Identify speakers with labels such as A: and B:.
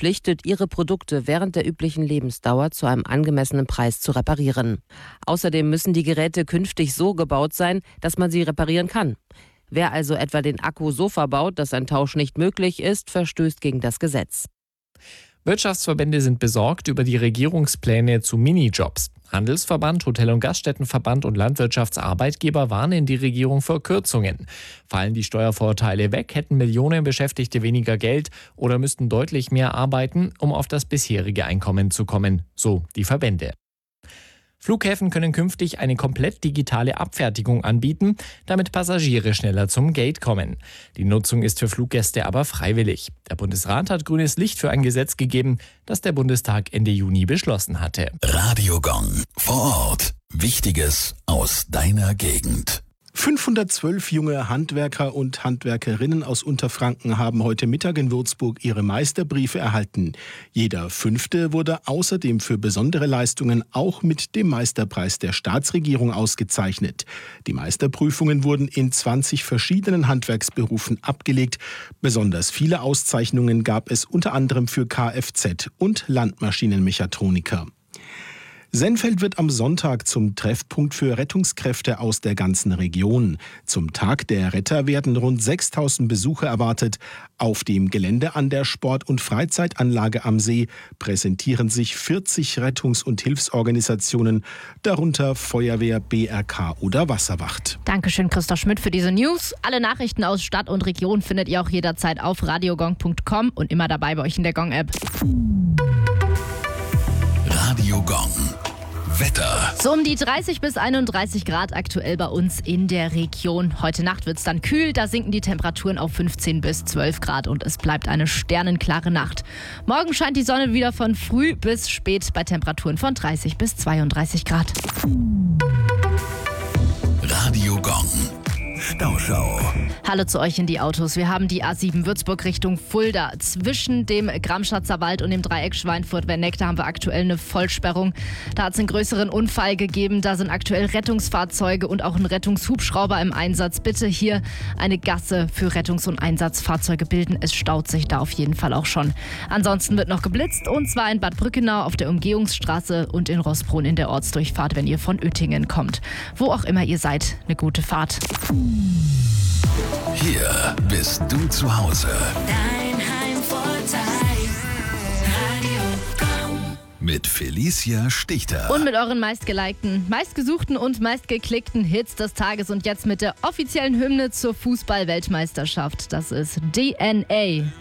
A: verpflichtet, ihre Produkte während der üblichen Lebensdauer zu einem angemessenen Preis zu reparieren. Außerdem müssen die Geräte künftig so gebaut sein, dass man sie reparieren kann. Wer also etwa den Akku so verbaut, dass ein Tausch nicht möglich ist, verstößt gegen das Gesetz.
B: Wirtschaftsverbände sind besorgt über die Regierungspläne zu Minijobs. Handelsverband, Hotel- und Gaststättenverband und Landwirtschaftsarbeitgeber warnen die Regierung vor Kürzungen. Fallen die Steuervorteile weg, hätten Millionen Beschäftigte weniger Geld oder müssten deutlich mehr arbeiten, um auf das bisherige Einkommen zu kommen, so die Verbände. Flughäfen können künftig eine komplett digitale Abfertigung anbieten, damit Passagiere schneller zum Gate kommen. Die Nutzung ist für Fluggäste aber freiwillig. Der Bundesrat hat grünes Licht für ein Gesetz gegeben, das der Bundestag Ende Juni beschlossen hatte.
C: Radio Gong. Vor Ort. Wichtiges aus deiner Gegend.
D: 512 junge Handwerker und Handwerkerinnen aus Unterfranken haben heute Mittag in Würzburg ihre Meisterbriefe erhalten. Jeder 5. wurde außerdem für besondere Leistungen auch mit dem Meisterpreis der Staatsregierung ausgezeichnet. Die Meisterprüfungen wurden in 20 verschiedenen Handwerksberufen abgelegt. Besonders viele Auszeichnungen gab es unter anderem für Kfz- und Landmaschinenmechatroniker. Sennfeld wird am Sonntag zum Treffpunkt für Rettungskräfte aus der ganzen Region. Zum Tag der Retter werden rund 6.000 Besucher erwartet. Auf dem Gelände an der Sport- und Freizeitanlage am See präsentieren sich 40 Rettungs- und Hilfsorganisationen, darunter Feuerwehr, BRK oder Wasserwacht.
E: Dankeschön, Christoph Schmidt, für diese News. Alle Nachrichten aus Stadt und Region findet ihr auch jederzeit auf radiogong.com und immer dabei bei euch in der Gong-App.
C: Radio Gong. Wetter.
E: So um die 30 bis 31 Grad aktuell bei uns in der Region. Heute Nacht wird es dann kühl, da sinken die Temperaturen auf 15 bis 12 Grad und es bleibt eine sternenklare Nacht. Morgen scheint die Sonne wieder von früh bis spät bei Temperaturen von 30 bis 32 Grad.
C: Radio Gong. Stauschau.
E: Hallo zu euch in die Autos. Wir haben die A7 Würzburg Richtung Fulda. Zwischen dem Gramschatzer Wald und dem Dreieck Schweinfurt-Werneck, da haben wir aktuell eine Vollsperrung. Da hat es einen größeren Unfall gegeben. Da sind aktuell Rettungsfahrzeuge und auch ein Rettungshubschrauber im Einsatz. Bitte hier eine Gasse für Rettungs- und Einsatzfahrzeuge bilden. Es staut sich da auf jeden Fall auch schon. Ansonsten wird noch geblitzt, und zwar in Bad Brückenau auf der Umgehungsstraße und in Roßbrunn in der Ortsdurchfahrt, wenn ihr von Oettingen kommt. Wo auch immer ihr seid, eine gute Fahrt.
C: Hier bist du zu Hause.
F: Dein Heimvorteil. Radio Gong.
C: Mit Felicia Stichter.
E: Und mit euren meistgelikten, meistgesuchten und meistgeklickten Hits des Tages und jetzt mit der offiziellen Hymne zur Fußball-Weltmeisterschaft. Das ist DNA.